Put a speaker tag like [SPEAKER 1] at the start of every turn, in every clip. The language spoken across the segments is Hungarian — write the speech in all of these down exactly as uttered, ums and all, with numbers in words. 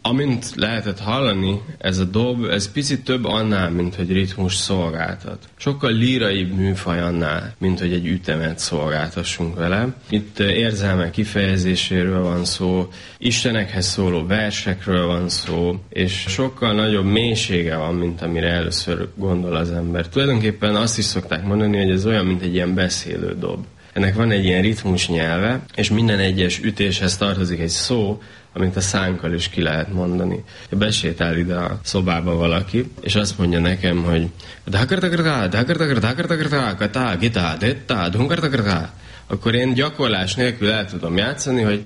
[SPEAKER 1] Amint lehetett hallani, ez a dob, ez picit több annál, mint hogy ritmus szolgáltat. Sokkal líraibb műfaj annál, mint hogy egy ütemet szolgáltassunk vele. Itt érzelmek kifejezéséről van szó, istenekhez szóló versekről van szó, és sokkal nagyobb mélysége van, mint amire először gondol az ember. Tulajdonképpen azt is szokták mondani, hogy ez olyan, mint egy ilyen beszélő dob. Ennek van egy ilyen ritmus nyelve, és minden egyes ütéshez tartozik egy szó, amit a szánkkal is ki lehet mondani. Besétál ide a szobába valaki, és azt mondja nekem, hogy akkor én gyakorlás nélkül el tudom játszani, hogy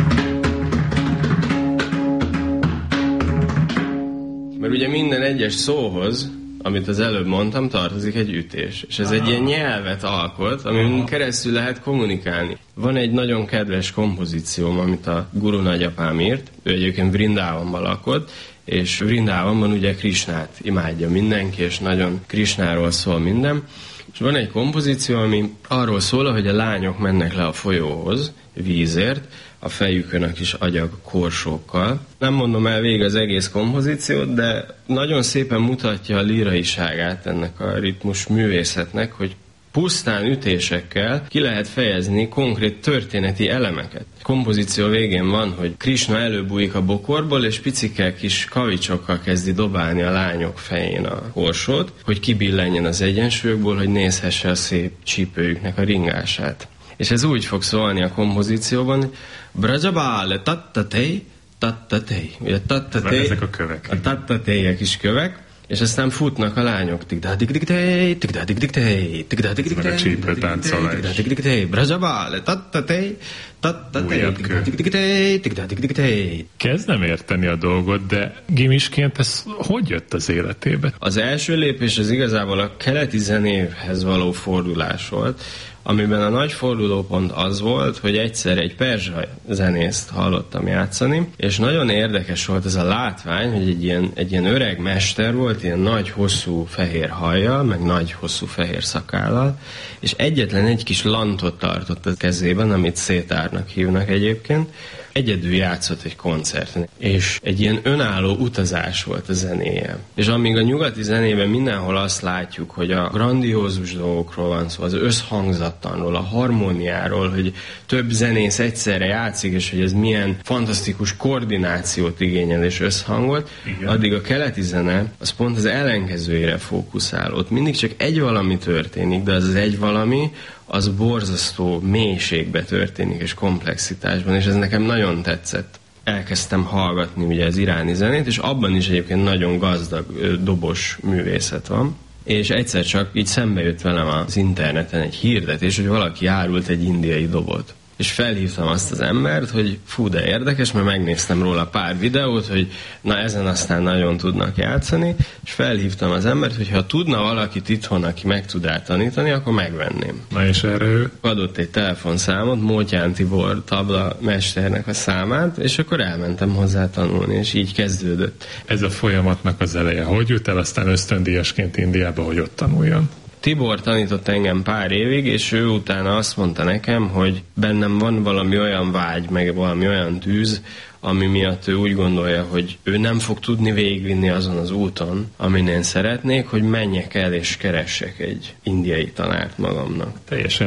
[SPEAKER 1] mert ugye minden egyes szóhoz, amit az előbb mondtam, tartozik egy ütés. És ez egy ilyen nyelvet alkot, amin keresztül lehet kommunikálni. Van egy nagyon kedves kompozícióm, amit a guru nagyapám írt. Ő egyébként Vrindávonban lakott, és Vrindávonban ugye Krisnát imádja mindenki, és nagyon Krisnáról szól minden. És van egy kompozíció, ami arról szól, hogy a lányok mennek le a folyóhoz vízért, a fejükön a kis agyag korsókkal. Nem mondom el végig az egész kompozíciót, de nagyon szépen mutatja a líraiságát ennek a ritmus művészetnek, hogy pusztán ütésekkel ki lehet fejezni konkrét történeti elemeket. A kompozíció végén van, hogy Krisna előbújik a bokorból, és picike kis kavicsokkal kezdi dobálni a lányok fején a korsót, hogy kibillenjen az egyensúlyokból, hogy nézhesse a szép csípőjüknek a ringását. És ez úgy fog szólni a kompozícióban, hogy Brajabále tattatej, tattatej. Ugye tattatej,
[SPEAKER 2] ezek a kövek.
[SPEAKER 1] A tattatejek is kövek, és aztán futnak a lányok. Tigdá-dig-dig-tej, tigdá-dig-dig-tej, tigdá-dig-dig-tej,
[SPEAKER 2] meg a csípőtáncolás.
[SPEAKER 1] tigdá-dig-dig-tej, Brajabále tattatej, tattatej, tigdá-dig-dig-tej, tigdá-dig-dig-tej.
[SPEAKER 2] Kezdem érteni a dolgot, de gimisként ez hogy jött az életébe?
[SPEAKER 1] Az első lépés az igazából a keleti zenéhez való fordulás volt, amiben a nagy fordulópont az volt, hogy egyszer egy perzsa zenészt hallottam játszani, és nagyon érdekes volt ez a látvány, hogy egy ilyen, egy ilyen öreg mester volt, ilyen nagy, hosszú fehér hajjal, meg nagy, hosszú fehér szakállal, és egyetlen egy kis lantot tartott a kezében, amit szétárnak hívnak egyébként, egyedül játszott egy koncerten, és egy ilyen önálló utazás volt a zenéje. És amíg a nyugati zenében mindenhol azt látjuk, hogy a grandiózus dolgokról van szó, az összhangzattanról, a harmóniáról, hogy több zenész egyszerre játszik, és hogy ez milyen fantasztikus koordinációt igényel és összhangot, igen. Addig a keleti zene az pont az ellenkezőjére fókuszál. Ott mindig csak egy valami történik, de az az egy valami, az borzasztó mélységbe történik, és komplexitásban, és ez nekem nagyon tetszett. Elkezdtem hallgatni ugye az iráni zenét, és abban is egyébként nagyon gazdag dobos művészet van. És egyszer csak így szembe jött velem az interneten egy hirdetés, hogy valaki árult egy indiai dobot. És felhívtam azt az embert, hogy fú, de érdekes, mert megnéztem róla pár videót, hogy na ezen aztán nagyon tudnak játszani, és felhívtam az embert, hogy ha tudna valakit itthon, aki meg tud eltanítani, akkor megvenném.
[SPEAKER 2] Na és erre ő?
[SPEAKER 1] Adott egy telefonszámot, Mótyán Tibor tabla mesternek a számát, és akkor elmentem hozzá tanulni, és így kezdődött.
[SPEAKER 2] Ez a folyamatnak az eleje. Hogy jut el aztán ösztöndíjasként Indiába, hogy ott tanuljon?
[SPEAKER 1] Tibor tanított engem pár évig, és ő utána azt mondta nekem, hogy bennem van valami olyan vágy, meg valami olyan tűz, ami miatt ő úgy gondolja, hogy ő nem fog tudni végigvinni azon az úton, amin én szeretnék, hogy menjek el és keressek egy indiai tanárt magamnak.
[SPEAKER 2] Teljesen